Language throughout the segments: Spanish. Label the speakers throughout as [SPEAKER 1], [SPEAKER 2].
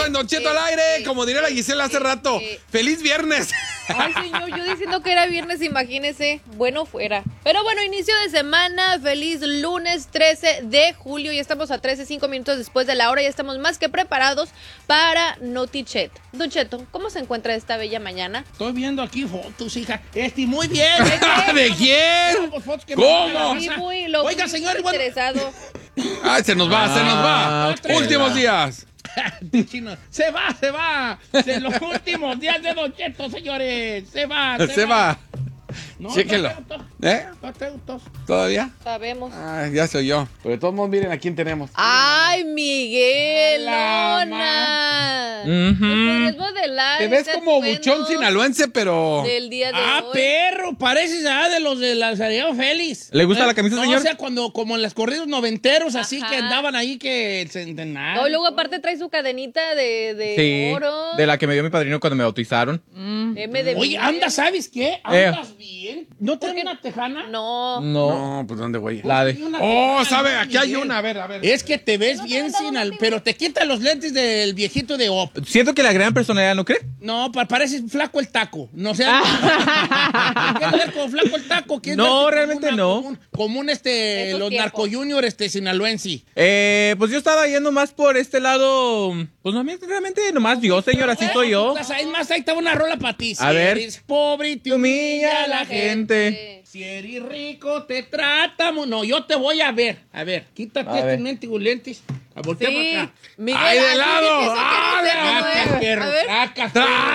[SPEAKER 1] en Don Cheto al aire, como diría la Gisela hace rato. ¡Feliz viernes!
[SPEAKER 2] Ay, señor, yo diciendo que era viernes, imagínese. Bueno, fuera. Pero bueno, inicio de semana. Feliz lunes 13 de julio. Ya estamos a 13:05 minutos después de la hora. Ya estamos más que preparados para Notichet. Don Cheto, ¿cómo se encuentra esta bella mañana?
[SPEAKER 3] Estoy viendo aquí fotos, hija. Muy bien.
[SPEAKER 1] ¿De quién? ¿Cómo?
[SPEAKER 2] Sí,
[SPEAKER 3] Oiga, señor,
[SPEAKER 2] muy interesado.
[SPEAKER 1] Ay, se nos va.
[SPEAKER 3] ok.
[SPEAKER 1] Últimos días.
[SPEAKER 3] Chino. Se va. De los últimos días de Don Cheto, señores. Se va. No,
[SPEAKER 1] Chéquelo.
[SPEAKER 3] No te gustó.
[SPEAKER 1] ¿Todavía?
[SPEAKER 2] Sabemos.
[SPEAKER 1] Ah, ya soy yo. Pero de todos modos, miren a quién tenemos.
[SPEAKER 2] ¡Ay, Miguel!
[SPEAKER 3] Hola,
[SPEAKER 2] ¡Lona!
[SPEAKER 1] Ujú.
[SPEAKER 2] ¿Me podrías modelar
[SPEAKER 1] Te ves
[SPEAKER 2] este
[SPEAKER 1] como
[SPEAKER 2] atuendo
[SPEAKER 1] buchón sinaloense, pero...
[SPEAKER 2] del día de hoy?
[SPEAKER 3] Perro, pareces de los de la Santiago Félix.
[SPEAKER 4] ¿Le gusta la camisa, señor?
[SPEAKER 3] O sea, como en los corridos noventeros, así
[SPEAKER 2] Ajá.
[SPEAKER 3] que andaban ahí que centenario.
[SPEAKER 2] No, y luego aparte trae su cadenita de
[SPEAKER 4] Sí,
[SPEAKER 2] oro.
[SPEAKER 4] de la que me dio mi padrino cuando me bautizaron.
[SPEAKER 2] M de
[SPEAKER 3] Oye,
[SPEAKER 2] Miguel.
[SPEAKER 3] ¿sabes qué? ¿Andas bien? ¿No traes una tejana?
[SPEAKER 2] No.
[SPEAKER 1] No, pues ¿dónde, güey?
[SPEAKER 4] La de...
[SPEAKER 3] Una
[SPEAKER 1] Oh,
[SPEAKER 3] tejana,
[SPEAKER 1] ¿sabe? Aquí hay
[SPEAKER 3] Miguel.
[SPEAKER 1] una. A ver.
[SPEAKER 3] Es que te ves bien pero te quita los lentes del viejito de Op.
[SPEAKER 4] Siento que la gran personalidad, ¿no cree?
[SPEAKER 3] No, parece flaco el taco. No sé. ¿Quieres ver como flaco el taco? ¿Quieres
[SPEAKER 4] No,
[SPEAKER 3] ver como
[SPEAKER 4] realmente no.
[SPEAKER 3] Como un
[SPEAKER 2] Esos
[SPEAKER 3] los
[SPEAKER 2] tiempos.
[SPEAKER 3] Narco Junior sinaloense.
[SPEAKER 4] Pues yo estaba yendo más por este lado. Pues no, realmente nomás yo, señor, así soy yo.
[SPEAKER 3] Es más, ahí está una rola para ti.
[SPEAKER 4] A ver.
[SPEAKER 3] Si eres pobre y te humilla la gente.
[SPEAKER 2] Sí.
[SPEAKER 3] Si eres rico, te tratamos. No, yo te voy a ver. A ver, quítate
[SPEAKER 4] A ver.
[SPEAKER 3] estos mendigos lentes. Voltea
[SPEAKER 2] Sí.
[SPEAKER 3] para acá.
[SPEAKER 2] Miguel,
[SPEAKER 1] ¡Ay, de
[SPEAKER 2] así
[SPEAKER 1] lado!
[SPEAKER 2] dice que
[SPEAKER 1] ¡Ah,
[SPEAKER 2] eres
[SPEAKER 1] de
[SPEAKER 2] el
[SPEAKER 1] lado!
[SPEAKER 2] nuevo.
[SPEAKER 3] Perro,
[SPEAKER 2] A ver.
[SPEAKER 3] tracas,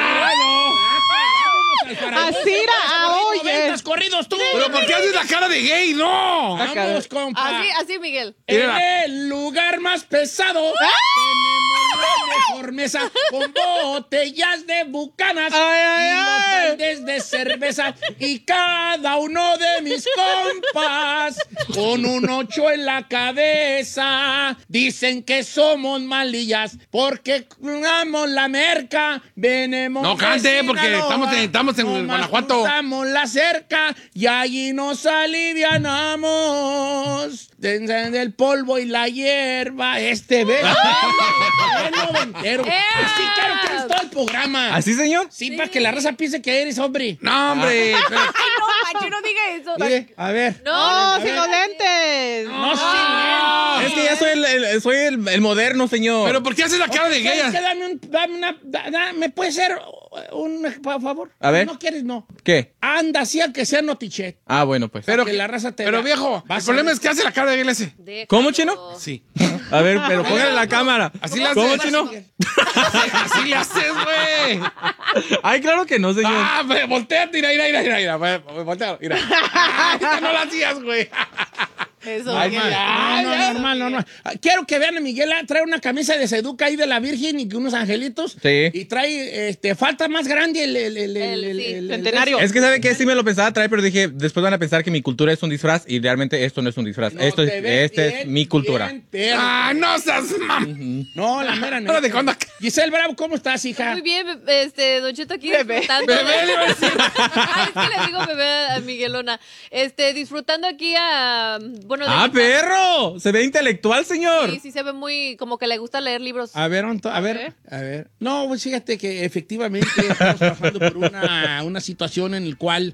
[SPEAKER 5] oyes.
[SPEAKER 3] corridos tú.
[SPEAKER 1] ¿Pero por qué haces la cara de gay? ¡No!
[SPEAKER 3] Vamos, compa.
[SPEAKER 2] Así, Miguel.
[SPEAKER 3] En el lugar más pesado tenemos la mejor mesa con botellas de bucanas y los baldes de cerveza y cada uno de mis compas con un 8 en la cabeza. Dicen que somos malillas porque damos la merca. Venemos
[SPEAKER 1] No cante,
[SPEAKER 3] de
[SPEAKER 1] porque
[SPEAKER 3] Sinaloa,
[SPEAKER 1] estamos en
[SPEAKER 3] nomás
[SPEAKER 1] Guanajuato.
[SPEAKER 3] cruzamos la cerca y allí nos alivianamos del polvo y la hierba. ¿Ves? Es noventero. Así quiero que eres todo el programa.
[SPEAKER 4] ¿Así, señor?
[SPEAKER 3] Sí, para que la raza piense que eres hombre.
[SPEAKER 1] No, hombre. pero-
[SPEAKER 2] Ay, no, Pancho, no diga eso.
[SPEAKER 3] Mire, a ver.
[SPEAKER 2] No,
[SPEAKER 5] No, sin los lentes.
[SPEAKER 3] No, sí.
[SPEAKER 4] Es que ya soy el moderno, señor.
[SPEAKER 1] ¿Pero por qué haces la cara de gay?
[SPEAKER 3] ¿Sabes qué? ¿Me puede ser un favor?
[SPEAKER 4] A ver.
[SPEAKER 3] ¿No quieres? No.
[SPEAKER 4] ¿Qué?
[SPEAKER 3] Anda, así a que sea Notichet.
[SPEAKER 4] Ah, bueno, pues.
[SPEAKER 1] Pero,
[SPEAKER 3] que la raza te
[SPEAKER 1] pero
[SPEAKER 3] vea.
[SPEAKER 1] viejo,
[SPEAKER 3] Vas
[SPEAKER 1] el
[SPEAKER 3] a
[SPEAKER 1] problema
[SPEAKER 3] ver.
[SPEAKER 1] es que hace la cara de gay ese.
[SPEAKER 2] Déjalo.
[SPEAKER 4] ¿Cómo, chino?
[SPEAKER 1] Sí.
[SPEAKER 4] A ver, pero póngale la cámara.
[SPEAKER 1] Así la
[SPEAKER 4] ¿Cómo,
[SPEAKER 1] haces.
[SPEAKER 4] chino?
[SPEAKER 1] Así le haces, güey.
[SPEAKER 4] Ay, claro que no, señor.
[SPEAKER 1] Ah, volteate, mira. Voltea, mira. Esta no la hacías, güey.
[SPEAKER 2] Eso,
[SPEAKER 3] Ay,
[SPEAKER 2] Miguel.
[SPEAKER 3] normal. Quiero que vean a Miguel, trae una camisa de Seduca ahí de la Virgen y unos angelitos.
[SPEAKER 4] Sí.
[SPEAKER 3] Y trae, falta más grande el
[SPEAKER 5] Centenario.
[SPEAKER 4] Es que sabe que sí me lo pensaba traer, pero dije, después van a pensar que mi cultura es un disfraz y realmente esto no es un disfraz.
[SPEAKER 3] No,
[SPEAKER 4] Esta
[SPEAKER 3] te ves
[SPEAKER 4] es
[SPEAKER 3] bien,
[SPEAKER 4] mi cultura.
[SPEAKER 3] bien, perro.
[SPEAKER 1] Ah, no seas mam.
[SPEAKER 3] No, la mera
[SPEAKER 1] Ahora de cuándo acá.
[SPEAKER 3] Giselle Bravo, ¿cómo estás, hija?
[SPEAKER 2] Muy bien, Don Cheto aquí
[SPEAKER 5] Bebé.
[SPEAKER 2] disfrutando.
[SPEAKER 1] Bebé, le iba a decir.
[SPEAKER 2] Ay, es que le digo bebé a Miguelona. Disfrutando aquí a... Bueno, de
[SPEAKER 4] ¡Ah,
[SPEAKER 2] mi-
[SPEAKER 4] perro! Se ve intelectual, señor.
[SPEAKER 2] Sí, se ve muy... Como que le gusta leer libros.
[SPEAKER 3] A ver. No, pues fíjate que efectivamente estamos pasando por una situación en la cual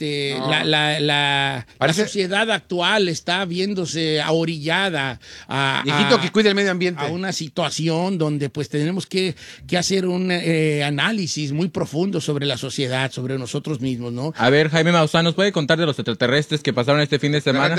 [SPEAKER 3] la sociedad actual está viéndose ahorillada
[SPEAKER 1] Viejito que cuide el medio ambiente.
[SPEAKER 3] a una situación donde pues tenemos que hacer un análisis muy profundo sobre la sociedad, sobre nosotros mismos, ¿no?
[SPEAKER 4] A ver, Jaime Maussan, ¿nos puede contar de los extraterrestres que pasaron este fin de semana?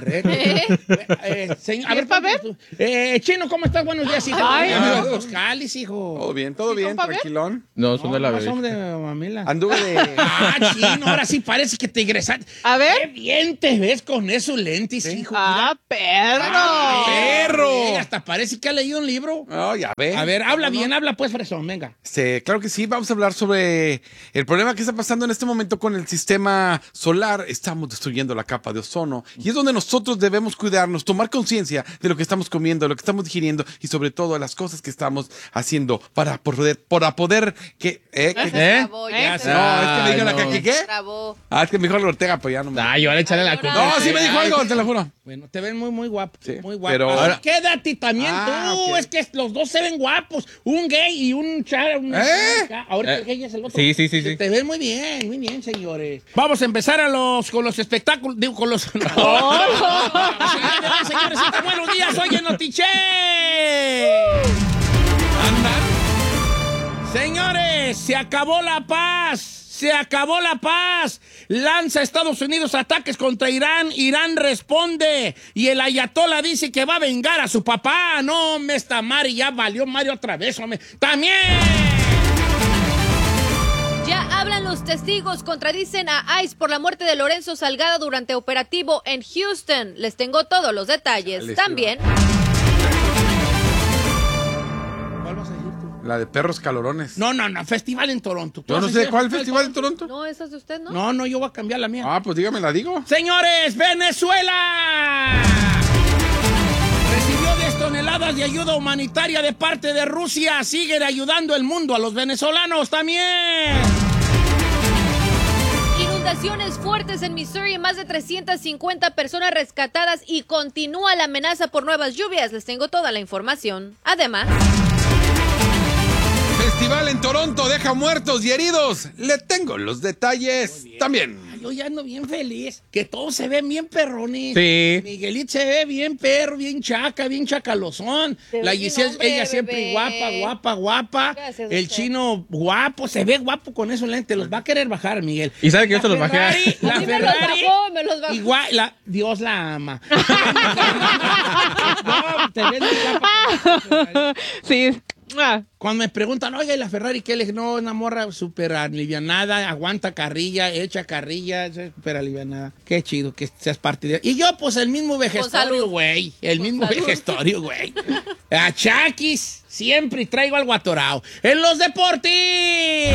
[SPEAKER 3] A ver, Chino, ¿cómo estás? Buenos días, hijo.
[SPEAKER 5] Ay,
[SPEAKER 3] Los cáliz, hijo.
[SPEAKER 1] Todo bien,
[SPEAKER 5] compa, bien.
[SPEAKER 1] tranquilón.
[SPEAKER 4] No, son de la
[SPEAKER 3] No,
[SPEAKER 4] bebé.
[SPEAKER 3] son de mamila.
[SPEAKER 1] Anduve de...
[SPEAKER 3] Chino, ahora sí parece que te egresaste.
[SPEAKER 5] A ver.
[SPEAKER 3] Qué bien te ves con esos lentes, hijo.
[SPEAKER 5] Ah, perro.
[SPEAKER 1] perro.
[SPEAKER 3] Hasta parece que ha leído un libro.
[SPEAKER 1] Oh, ya ve.
[SPEAKER 3] A ver, habla bien, habla pues, fresón, venga.
[SPEAKER 1] Claro que sí, vamos a hablar sobre el problema que está pasando en este momento con el sistema solar. Estamos destruyendo la capa de ozono y es donde nosotros nosotros debemos cuidarnos, tomar conciencia de lo que estamos comiendo, de lo que estamos digiriendo y sobre todo de las cosas que estamos haciendo para poder que...
[SPEAKER 2] Trabó, ya se
[SPEAKER 1] No,
[SPEAKER 2] trabó.
[SPEAKER 1] es que me dijo la
[SPEAKER 4] no.
[SPEAKER 1] que ¿qué?
[SPEAKER 2] Trabó.
[SPEAKER 1] Ah, es que me dijo el Ortega, pues ya no me...
[SPEAKER 4] Ay, yo le echarle la culpa.
[SPEAKER 1] No, sí me dijo algo, te lo juro.
[SPEAKER 3] Bueno, te ven muy guapo.
[SPEAKER 1] Sí,
[SPEAKER 3] muy guapo.
[SPEAKER 1] pero-
[SPEAKER 3] Ahora, quédate también
[SPEAKER 1] Ah,
[SPEAKER 3] tú.
[SPEAKER 1] ok.
[SPEAKER 3] Es que los dos se ven guapos. Un gay y un char. Ahora el gay es el otro.
[SPEAKER 4] Sí.
[SPEAKER 3] Te ven muy bien, señores. Vamos a empezar con los espectáculos. Digo, con los. Señores, buenos días. Soy el Notiche. Señores, se acabó la paz. Se acabó la paz. Lanza Estados Unidos ataques contra Irán. Irán responde. Y el ayatollah dice que va a vengar a su papá. No, me está Mari. Ya valió Mario otra vez, hombre. ¡También!
[SPEAKER 2] Ya hablan los testigos, contradicen a ICE por la muerte de Lorenzo Salgado durante operativo en Houston. Les tengo todos los detalles.
[SPEAKER 1] Dale,
[SPEAKER 2] También,
[SPEAKER 3] ¿Cuál vas a decir tú?
[SPEAKER 1] La de perros calorones.
[SPEAKER 3] No, festival en Toronto. ¿Tú
[SPEAKER 1] Yo
[SPEAKER 3] vas
[SPEAKER 1] no
[SPEAKER 3] a
[SPEAKER 1] sé
[SPEAKER 3] decir
[SPEAKER 1] cuál festival de Toronto.
[SPEAKER 2] no, esa es de usted, ¿no?
[SPEAKER 3] No, yo voy a cambiar la mía.
[SPEAKER 1] Ah, pues dígame, la digo.
[SPEAKER 3] Señores, Venezuela recibió 10 toneladas de ayuda humanitaria de parte de Rusia. Siguen ayudando el mundo a los venezolanos también.
[SPEAKER 2] Inundaciones fuertes en Missouri, más de 350 personas rescatadas y continúa la amenaza por nuevas lluvias. Les tengo toda la información. Además,
[SPEAKER 1] Festival en Toronto deja muertos y heridos. Le tengo los detalles también.
[SPEAKER 3] Ay, yo ya ando bien feliz. Que todos se ven bien perrones.
[SPEAKER 4] Sí.
[SPEAKER 3] Miguelito se ve bien perro, bien chaca, bien chacalozón.
[SPEAKER 2] Se ve
[SPEAKER 3] La
[SPEAKER 2] bien
[SPEAKER 3] Giselle,
[SPEAKER 2] hombre,
[SPEAKER 3] ella siempre
[SPEAKER 2] bebé.
[SPEAKER 3] guapa.
[SPEAKER 2] Gracias,
[SPEAKER 3] El
[SPEAKER 2] doctor.
[SPEAKER 3] chino guapo, se ve guapo con esos lentes. Los va a querer bajar, Miguel.
[SPEAKER 4] Y sabe que yo se los bajé.
[SPEAKER 3] La
[SPEAKER 2] a mí me los
[SPEAKER 3] Ferrari.
[SPEAKER 2] bajó, me los bajó.
[SPEAKER 3] Igual, Dios la ama. No, te ven muy guapa.
[SPEAKER 5] Sí. Ah,
[SPEAKER 3] Cuando me preguntan, oye, ¿y la Ferrari qué? Le dije, no, una morra súper alivianada, aguanta carrilla, echa carrilla, es súper alivianada. Qué chido que seas parte de... Y yo, pues, el mismo vejestorio,
[SPEAKER 2] salud.
[SPEAKER 3] güey. El mismo
[SPEAKER 2] salud.
[SPEAKER 3] vejestorio, güey. A Chaquis, siempre traigo algo atorado. En los deportes.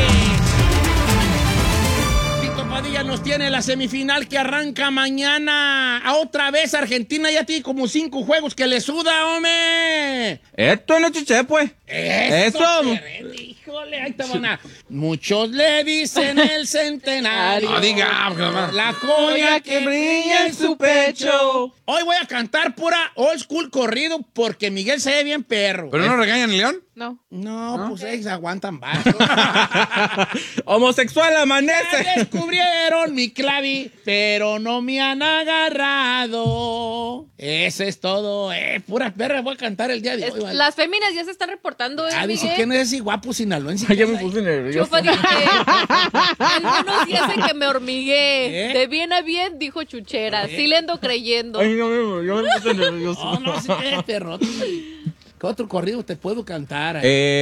[SPEAKER 3] Tito Padilla nos tiene la semifinal que arranca mañana. A otra vez Argentina ya tiene como 5 juegos que le suda, hombre.
[SPEAKER 4] Esto no chiché, pues.
[SPEAKER 3] Eso.
[SPEAKER 4] Eso.
[SPEAKER 3] Híjole, ahí te van a... Muchos le dicen el centenario.
[SPEAKER 1] No diga, porque nomás-
[SPEAKER 3] La joya que brilla en su pecho. Hoy voy a cantar pura old school corrido porque Miguel se ve bien perro.
[SPEAKER 1] ¿Pero no regañan el León?
[SPEAKER 5] no.
[SPEAKER 3] No, pues ellos aguantan bajo.
[SPEAKER 4] Homosexual
[SPEAKER 3] Ya
[SPEAKER 4] amanece.
[SPEAKER 3] descubrieron mi clavi, pero no me han agarrado. Eso es todo, pura perra voy a cantar el día de hoy. ¿vale?
[SPEAKER 2] Las féminas ya se están reportando,
[SPEAKER 3] Dice
[SPEAKER 2] Miguel.
[SPEAKER 3] que no es así guapo sinaloense.
[SPEAKER 4] Ay, ya me puse nervioso.
[SPEAKER 2] Chufa dice, algunos sí hacen que me hormigué.
[SPEAKER 3] ¿Eh?
[SPEAKER 2] De bien a bien, dijo Chuchera. Sí le ando creyendo.
[SPEAKER 4] Ay, no, yo me puse nervioso.
[SPEAKER 3] No, sí, perro. ¿Qué otro corrido te puedo cantar?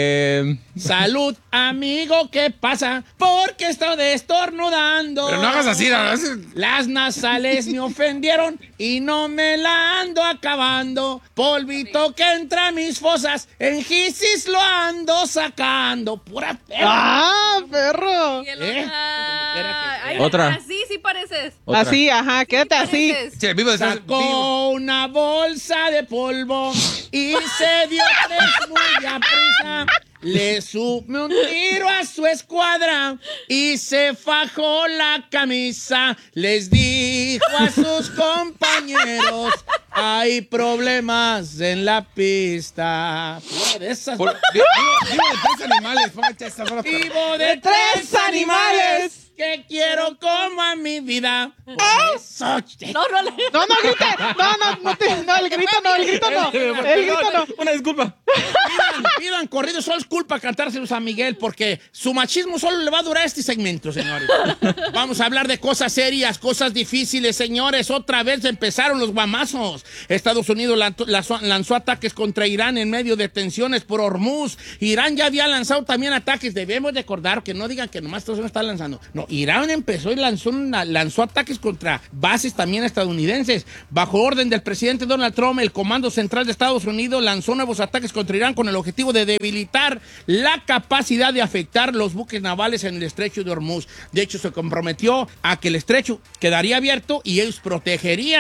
[SPEAKER 3] Salud, amigo, ¿qué pasa? Porque estoy estornudando.
[SPEAKER 1] Pero no hagas así,
[SPEAKER 3] Las nasales me ofendieron y no me la ando acabando. Polvito que entra a mis fosas, en gisis lo ando sacando. Pura perra.
[SPEAKER 5] ¡Ah, perro!
[SPEAKER 2] Y el
[SPEAKER 3] ¿Eh?
[SPEAKER 2] Ay,
[SPEAKER 4] Otra.
[SPEAKER 2] Así sí pareces.
[SPEAKER 4] Otra.
[SPEAKER 5] Así, ajá, quédate así.
[SPEAKER 2] Pareces.
[SPEAKER 1] Sí, vivo de estar...
[SPEAKER 3] Sacó una bolsa de polvo y se dio 3 muy a prisa. Le subió un tiro a su escuadra y se fajó la camisa. Les dijo a sus compañeros, hay problemas en la pista. Pura de esas.
[SPEAKER 1] Vivo de 3 animales. Póngate esta rola.
[SPEAKER 3] Vivo de 3 animales que quiero como a mi vida. Por eso,
[SPEAKER 2] No, no le.
[SPEAKER 5] No, no grite. No, el grito no. El grito no.
[SPEAKER 4] Una disculpa.
[SPEAKER 3] Pidan corridos solo es culpa cantárselos a Miguel porque su machismo solo le va a durar este segmento, señores. Vamos a hablar de cosas serias, cosas difíciles, señores. Otra vez empezaron los guamazos. Estados Unidos lanzó ataques contra Irán en medio de tensiones por Hormuz. Irán ya había lanzado también ataques. Debemos recordar que no digan que nomás Estados Unidos está lanzando. No, Irán empezó y lanzó ataques contra bases también estadounidenses. Bajo orden del presidente Donald Trump, el Comando Central de Estados Unidos lanzó nuevos ataques contra Irán con el objetivo de debilitar la capacidad de afectar los buques navales en el estrecho de Hormuz. De hecho, se comprometió a que el estrecho quedaría abierto y ellos protegerían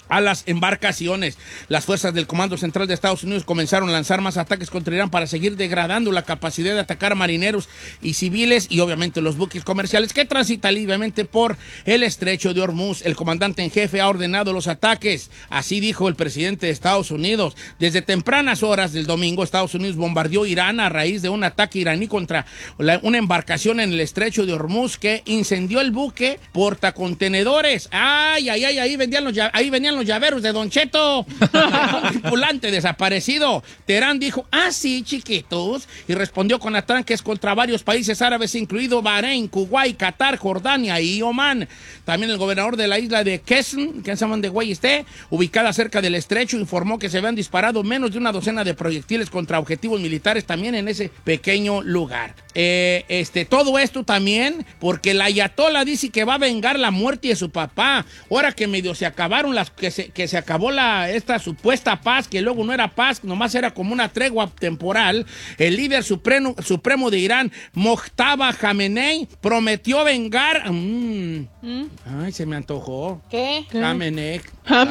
[SPEAKER 3] a las embarcaciones. Las fuerzas del Comando Central de Estados Unidos comenzaron a lanzar más ataques contra Irán para seguir degradando la capacidad de atacar a marineros y civiles y obviamente los buques comerciales que transitan libremente por el estrecho de Hormuz. El comandante en jefe ha ordenado los ataques. Así dijo el presidente de Estados Unidos. Desde tempranas horas del domingo, Estados Unidos bombardeó Irán a raíz de un ataque iraní contra una embarcación en el estrecho de Hormuz que incendió el buque portacontenedores. ¡Ay, ay, ay! Ahí venían los llaveros de Don Cheto. Un tripulante desaparecido. Teherán dijo, sí, chiquitos, y respondió con ataques contra varios países árabes, incluido Bahrein, Kuwait, Qatar, Jordania y Omán. También el gobernador de la isla de Qesm, que se llaman de Güey ubicada cerca del estrecho, informó que se habían disparado menos de una docena de proyectiles contra objetivos militares también en ese pequeño lugar. Todo esto también porque el ayatollah dice que va a vengar la muerte de su papá. Ahora que medio se acabaron que se acabó esta supuesta paz, que luego no era paz, nomás era como una tregua temporal, el líder supremo de Irán, Mojtaba Khamenei, prometió vengar... Ay, se me antojó.
[SPEAKER 2] ¿Qué?
[SPEAKER 3] Khamenei.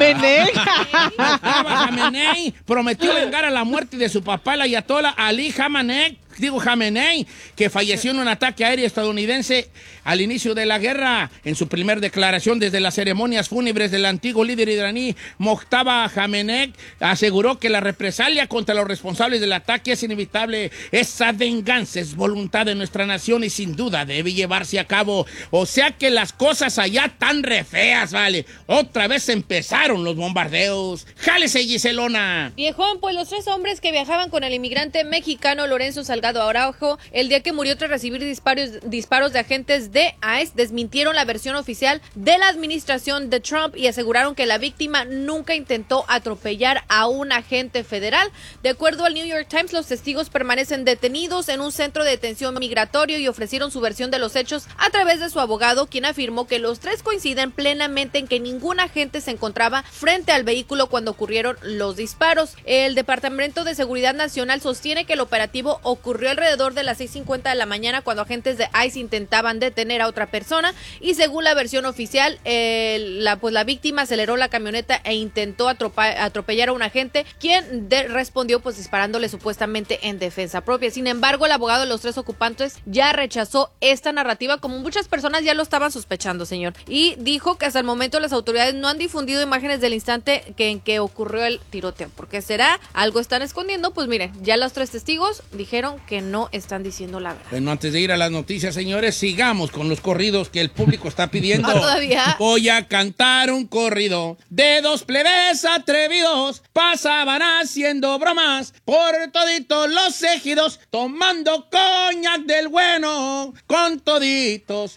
[SPEAKER 5] Jamenei.
[SPEAKER 3] Khamenei prometió vengar a la muerte de su papá, el ayatollah Ali Khamenei, que falleció en un ataque aéreo estadounidense al inicio de la guerra. En su primer declaración desde las ceremonias fúnebres del antiguo líder iraní, Mojtaba Khamenei aseguró que la represalia contra los responsables del ataque es inevitable. Esa venganza es voluntad de nuestra nación y sin duda debe llevarse a cabo. O sea que las cosas allá están re feas, vale. Otra vez empezaron los bombardeos. ¡Jálese, Giselona!
[SPEAKER 2] Viejón, pues los 3 hombres que viajaban con el inmigrante mexicano Lorenzo Salgado Araujo, el día que murió tras recibir disparos de agentes de ICE, desmintieron la versión oficial de la administración de Trump y aseguraron que la víctima nunca intentó atropellar a un agente federal. De acuerdo al New York Times, los testigos permanecen detenidos en un centro de detención migratorio y ofrecieron su versión de los hechos a través de su abogado, quien afirmó que los 3 coinciden plenamente en que ningún agente se encontraba frente al vehículo cuando ocurrieron los disparos. El Departamento de Seguridad Nacional sostiene que el operativo ocurrió alrededor de las 6:50 de la mañana cuando agentes de ICE intentaban detener a otra persona y según la versión oficial, la víctima aceleró la camioneta e intentó atropellar a un agente, quien respondió pues disparándole supuestamente en defensa propia. Sin embargo, el abogado de los 3 ocupantes ya rechazó esta narrativa, como muchas personas ya lo estaban sospechando, señor, y dijo que hasta el momento las autoridades no han difundido imágenes del instante en que ocurrió el tiroteo. ¿Por qué será? ¿Algo están escondiendo? Pues miren, ya los 3 testigos dijeron que no están diciendo la verdad.
[SPEAKER 3] Bueno, antes de ir a las noticias, señores, sigamos con los corridos que el público está pidiendo.
[SPEAKER 2] ¿Todavía?
[SPEAKER 3] Voy a cantar un corrido de 2 plebes atrevidos, pasaban haciendo bromas por toditos los ejidos, tomando coñac del bueno, con toditos